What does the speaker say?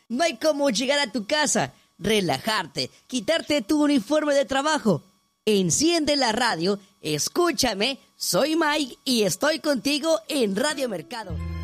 No hay como llegar a tu casa, relajarte, quitarte tu uniforme de trabajo. Enciende la radio, escúchame, soy Mike y estoy contigo en Radio Mercado.